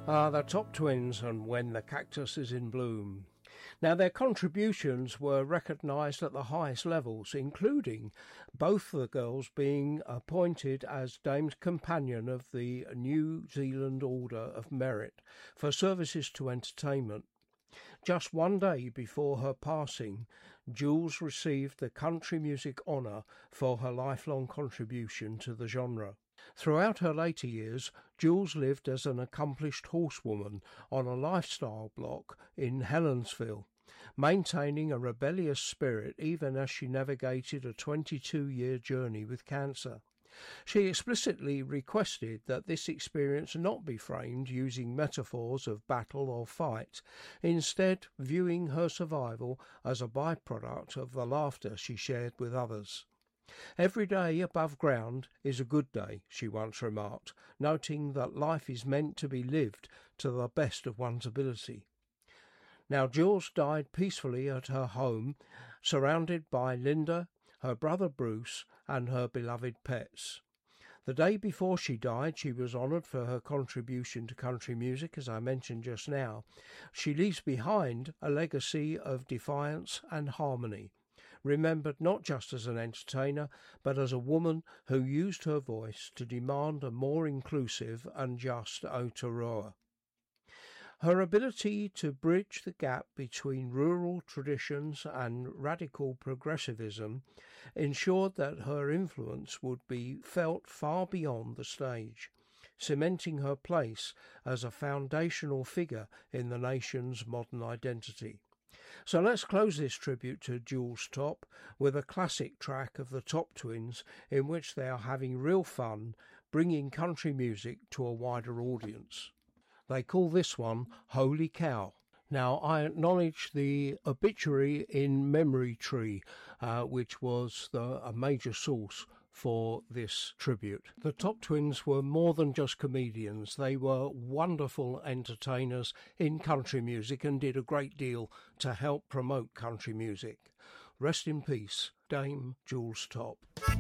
The Top Twins and When the Cactus is in Bloom. Now, their contributions were recognised at the highest levels, including both the girls being appointed as Dame's Companion of the New Zealand Order of Merit for services to entertainment. Just one day before her passing, Jules received the Country Music Honour for her lifelong contribution to the genre. Throughout her later years, Jules lived as an accomplished horsewoman on a lifestyle block in Helensville, maintaining a rebellious spirit even as she navigated a 22-year journey with cancer. She explicitly requested that this experience not be framed using metaphors of battle or fight, instead viewing her survival as a byproduct of the laughter she shared with others. "Every day above ground is a good day," she once remarked, noting that life is meant to be lived to the best of one's ability. Now, Jules died peacefully at her home, surrounded by Linda, her brother Bruce, and her beloved pets. The day before she died, she was honoured for her contribution to country music, as I mentioned just now. She leaves behind a legacy of defiance and harmony, remembered not just as an entertainer, but as a woman who used her voice to demand a more inclusive and just Aotearoa. Her ability to bridge the gap between rural traditions and radical progressivism ensured that her influence would be felt far beyond the stage, cementing her place as a foundational figure in the nation's modern identity. So let's close this tribute to Jules Top with a classic track of the Top Twins in which they are having real fun bringing country music to a wider audience. They call this one Holy Cow. Now, I acknowledge the obituary in Memory Tree, which was a major source for this tribute. The Top Twins were more than just comedians. They were wonderful entertainers in country music and did a great deal to help promote country music. Rest in peace, Dame Jules Top.